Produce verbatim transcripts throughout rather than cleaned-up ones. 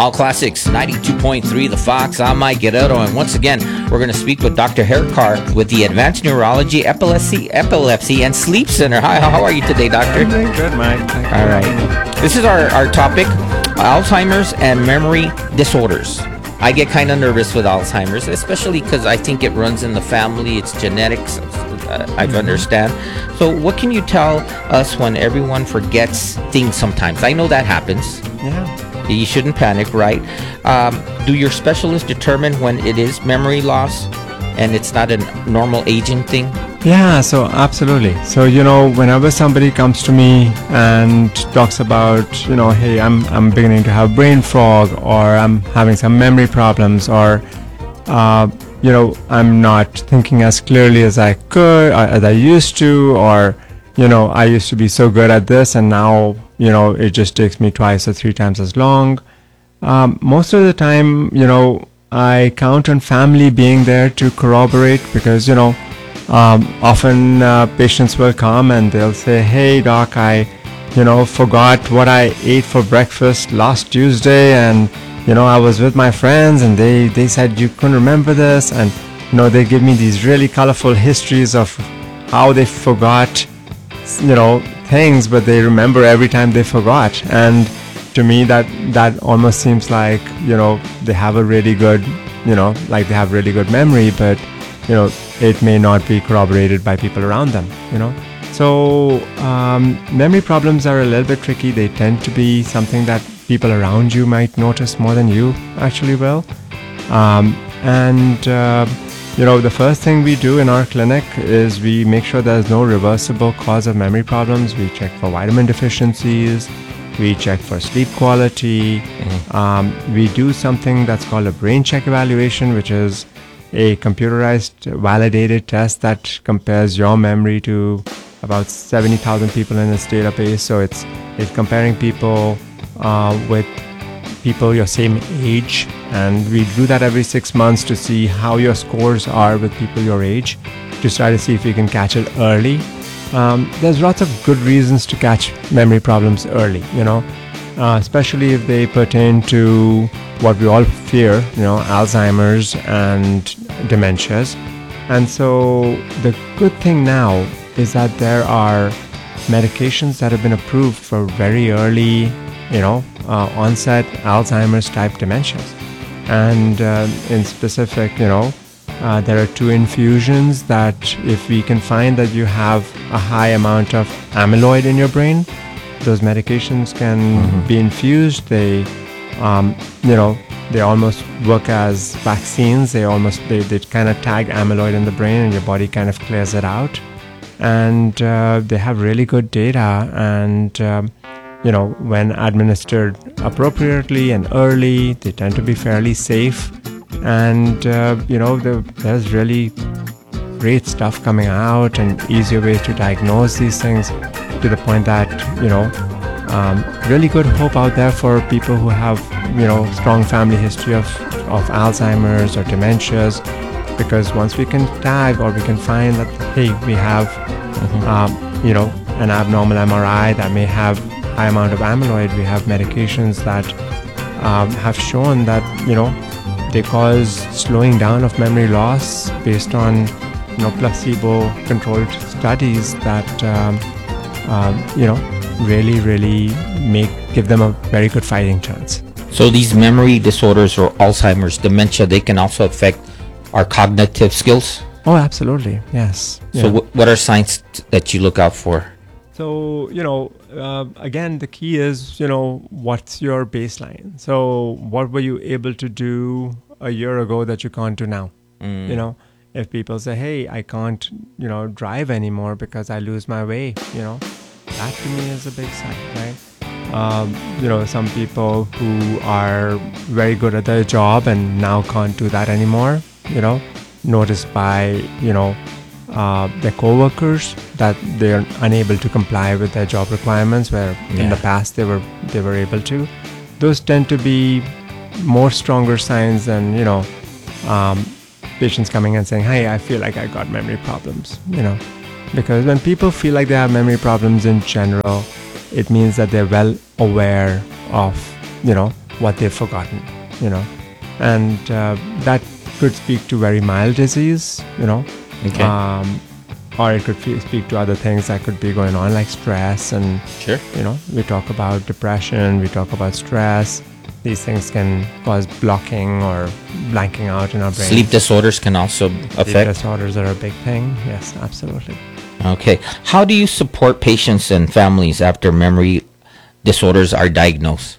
All Classics, ninety-two point three The Fox. I'm Mike Guerrero, and once again, we're going to speak with Doctor Hercar with the Advanced Neurology, Epilepsy, Epilepsy, and Sleep Center. Hi, how are you today, Doctor? I'm doing good, Mike. Thank All right. This is our, our topic, Alzheimer's and memory disorders. I get kind of nervous with Alzheimer's, especially because I think it runs in the family. It's genetics, uh, I Mm-hmm. understand. So what can you tell us when everyone forgets things sometimes? I know that happens. Yeah. You shouldn't panic, right? Um, do your specialists determine when it is memory loss and it's not a normal aging thing? Yeah, so absolutely. So, you know, whenever somebody comes to me and talks about, you know, hey, I'm I'm beginning to have brain fog, or I'm having some memory problems, or, uh, you know, I'm not thinking as clearly as I could, or as I used to, or, you know, I used to be so good at this and now, you know, it just takes me twice or three times as long. Um, most of the time, you know, I count on family being there to corroborate, because, you know, um, often uh, patients will come and they'll say, hey doc, I, you know, forgot what I ate for breakfast last Tuesday, and, you know, I was with my friends and they, they said you couldn't remember this, and, you know, they give me these really colorful histories of how they forgot, you know, things, but they remember every time they forgot. And to me, that that almost seems like, you know, they have a really good, you know, like they have really good memory, but, you know, it may not be corroborated by people around them, you know. So um, memory problems are a little bit tricky. They tend to be something that people around you might notice more than you actually will. Um, and uh, you know, the first thing we do in our clinic is we make sure there's no reversible cause of memory problems. We check for vitamin deficiencies. We check for sleep quality. Mm-hmm. Um, we do something that's called a brain check evaluation, which is a computerized validated test that compares your memory to about seventy thousand people in this database. So it's it's comparing people uh, with people your same age, and we do that every six months to see how your scores are with people your age, to try to see if we can catch it early. Um, there's lots of good reasons to catch memory problems early, you know, uh, especially if they pertain to what we all fear, you know, Alzheimer's and dementias. And so the good thing now is that there are medications that have been approved for very early, you know, uh, onset Alzheimer's type dementias. And uh, in specific, you know, uh, there are two infusions that if we can find that you have a high amount of amyloid in your brain, those medications can mm-hmm. be infused. They, um, you know, they almost work as vaccines. They almost, they, they kind of tag amyloid in the brain and your body kind of clears it out. And uh, they have really good data, and um, you know, when administered appropriately and early, they tend to be fairly safe. And, uh, you know, the, there's really great stuff coming out and easier ways to diagnose these things, to the point that, you know, um, really good hope out there for people who have, you know, strong family history of, of Alzheimer's or dementias. Because once we can tag, or we can find that, hey, we have, mm-hmm. um, you know, an abnormal M R I that may have high amount of amyloid, we have medications that um, have shown that, you know, they cause slowing down of memory loss based on, you know, placebo-controlled studies that, um, um, you know, really, really make give them a very good fighting chance. So these memory disorders, or Alzheimer's, dementia, they can also affect our cognitive skills? Oh, absolutely. Yes. So yeah. w- what are signs t- that you look out for? So, you know, uh, again, the key is, you know, what's your baseline? So what were you able to do a year ago that you can't do now? Mm. You know, if people say, hey, I can't, you know, drive anymore because I lose my way, you know, that to me is a big sign, right? Um, you know, some people who are very good at their job and now can't do that anymore, you know, noticed by, you know, Uh, their co-workers that they are unable to comply with their job requirements, where yeah. in the past they were they were able to. Those tend to be more stronger signs than, you know, um, patients coming and saying, hey, I feel like I got memory problems, you know. Because when people feel like they have memory problems in general, it means that they're well aware of, you know, what they've forgotten, you know. And uh, that could speak to very mild disease, you know. Okay. Um, or it could fe- speak to other things that could be going on, like stress. And, Sure. you know, we talk about depression, we talk about stress. These things can cause blocking or blanking out in our brain. Sleep disorders can also Sleep affect. disorders are a big thing. Yes, absolutely. Okay. How do you support patients and families after memory disorders are diagnosed?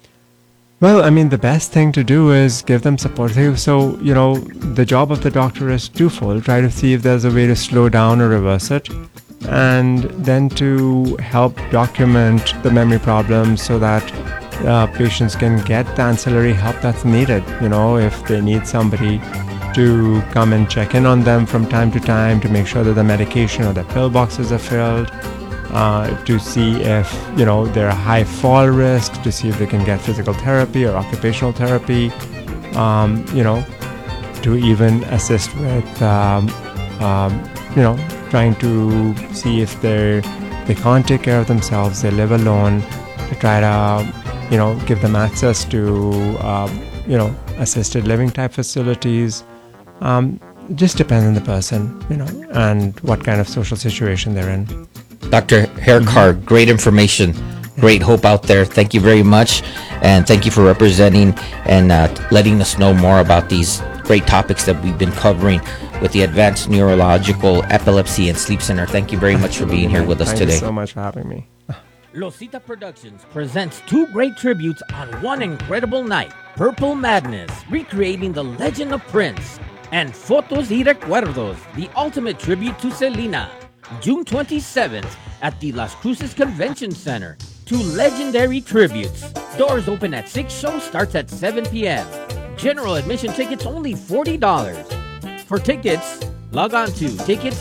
Well, I mean, the best thing to do is give them support. So, you know, the job of the doctor is twofold. Try to see if there's a way to slow down or reverse it. And then to help document the memory problems so that uh, patients can get the ancillary help that's needed. You know, if they need somebody to come and check in on them from time to time to make sure that the medication or the pill boxes are filled. Uh, to see if, you know, they're a high fall risk, to see if they can get physical therapy or occupational therapy, um, you know, to even assist with, um, um, you know, trying to see if they're, they can't take care of themselves, they live alone, to try to, you know, give them access to, um, you know, assisted living type facilities. Um, it just depends on the person, you know, and what kind of social situation they're in. Doctor Hercar, great information, great hope out there. Thank you very much, and thank you for representing and uh, letting us know more about these great topics that we've been covering with the Advanced Neurological Epilepsy and Sleep Center. Thank you very much for being here with us Thank today. you so much for having me. Losita Productions presents two great tributes on one incredible night. Purple Madness, recreating the legend of Prince, and Fotos y Recuerdos, the ultimate tribute to Selena. June twenty-seventh at the Las Cruces Convention Center. Two legendary tributes. Doors open at six, show starts at seven p.m. General admission tickets only forty dollars. For tickets, log on to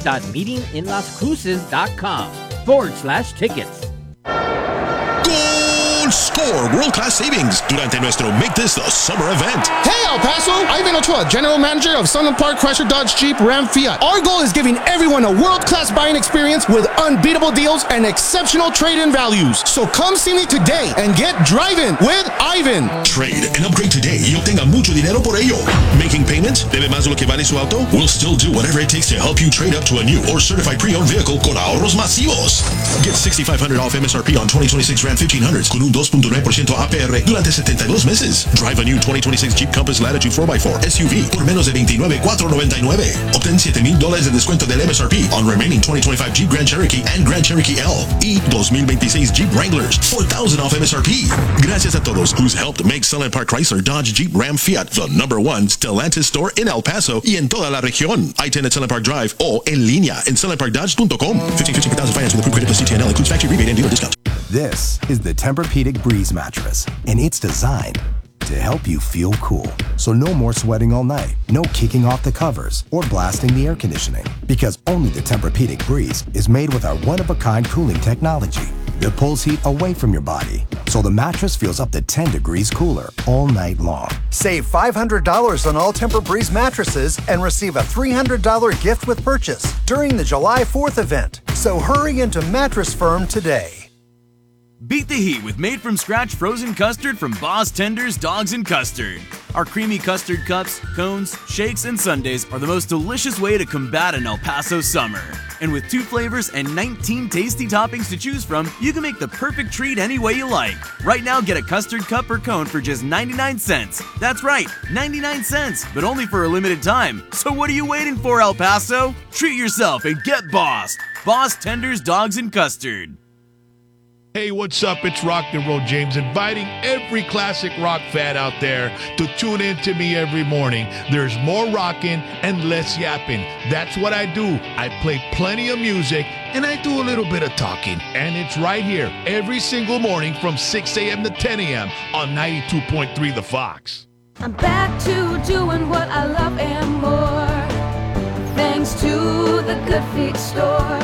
tickets.meetinginlascruces.com forward slash tickets. Gold Score world-class savings durante nuestro Make This the Summer event. Hey El Paso, Ivan Ochoa, General Manager of Sunland Park Chrysler Dodge Jeep Ram Fiat. Our goal is giving everyone a world-class buying experience with unbeatable deals and exceptional trade-in values. So come see me today and get driving with Ivan. Trade and upgrade today y obtenga mucho dinero por ello. Making payments? ¿Debe más de lo que vale su auto? We'll still do whatever it takes to help you trade up to a new or certified pre-owned vehicle con ahorros masivos. Get sixty-five hundred dollars off M S R P on twenty twenty-six Ram fifteen hundreds con un dos punto nueve por ciento A P R durante setenta y dos meses. Drive a new twenty twenty-six Jeep Compass Latitude four by four S U V por menos de veintinueve mil cuatrocientos noventa y nueve. Obtén siete mil dólares de descuento del M S R P on remaining twenty twenty-five Jeep Grand Cherokee and Grand Cherokee L y twenty twenty-six Jeep Wranglers, four thousand off M S R P. Gracias a todos who's helped make Sunland Park Chrysler Dodge Jeep Ram Fiat the number one Stellantis store in El Paso y en toda la región. I ten at Sunland Park Drive o en línea en sunland park dodge dot com. fifteen fifteen per thousand finance with approved credit plus C T N L includes factory rebate and dealer discount. This is the Tempur-Pedic Breeze mattress, and it's designed to help you feel cool. So no more sweating all night, no kicking off the covers or blasting the air conditioning, because only the Tempur-Pedic Breeze is made with our one-of-a-kind cooling technology that pulls heat away from your body, so the mattress feels up to ten degrees cooler all night long. Save five hundred dollars on all Tempur-Breeze mattresses and receive a three hundred dollars gift with purchase during the July fourth event. So hurry into Mattress Firm today. Beat the heat with made-from-scratch frozen custard from Boss Tenders Dogs and Custard. Our creamy custard cups, cones, shakes, and sundaes are the most delicious way to combat an El Paso summer. And with two flavors and nineteen tasty toppings to choose from, you can make the perfect treat any way you like. Right now, get a custard cup or cone for just ninety-nine cents. That's right, ninety-nine cents, but only for a limited time. So what are you waiting for, El Paso? Treat yourself and get bossed. Boss Tenders Dogs and Custard. Hey, what's up? It's Rock and Roll James, inviting every classic rock fan out there to tune in to me every morning. There's more rocking and less yapping. That's what I do. I play plenty of music and I do a little bit of talking. And it's right here every single morning from six a.m. to ten a.m. on ninety-two point three The Fox. I'm back to doing what I love and more, thanks to the Good Feet store.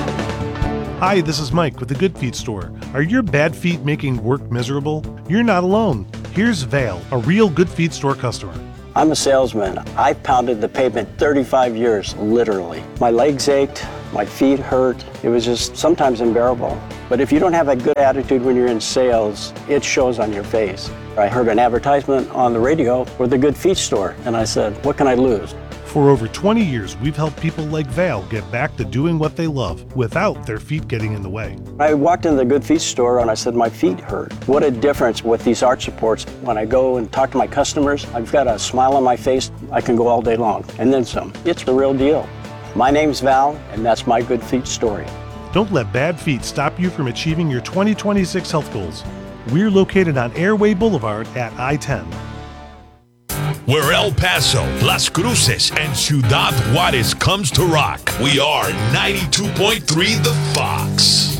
Hi, this is Mike with the Good Feet store. Are your bad feet making work miserable? You're not alone. Here's Vale, a real Good Feet store customer. I'm a salesman. I've pounded the pavement thirty-five years, literally. My legs ached, my feet hurt. It was just sometimes unbearable. But if you don't have a good attitude when you're in sales, it shows on your face. I heard an advertisement on the radio for the Good Feet store, and I said, what can I lose? For over twenty years, we've helped people like Val get back to doing what they love without their feet getting in the way. I walked into the Good Feet store and I said, my feet hurt. What a difference with these arch supports. When I go and talk to my customers, I've got a smile on my face. I can go all day long, and then some. It's the real deal. My name's Val, and that's my Good Feet story. Don't let bad feet stop you from achieving your twenty twenty-six health goals. We're located on Airway Boulevard at I ten. Where El Paso, Las Cruces, and Ciudad Juarez comes to rock, we are ninety-two point three The Fox.